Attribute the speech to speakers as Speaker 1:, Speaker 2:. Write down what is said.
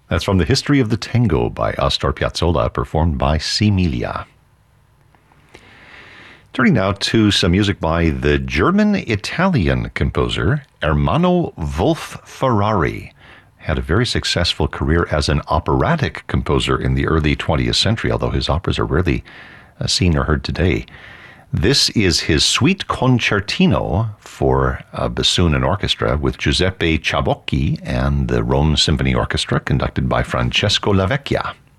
Speaker 1: That's from The History of the Tango by Astor Piazzolla, performed by Similia. Turning now to some music by the German-Italian composer Ermanno Wolf Ferrari. Had a very successful career as an operatic composer in the early 20th century, although his operas are rarely seen or heard today. This is his Suite Concertino for bassoon and orchestra with Giuseppe Ciabocchi and the Rome Symphony Orchestra, conducted by Francesco Lavecchia.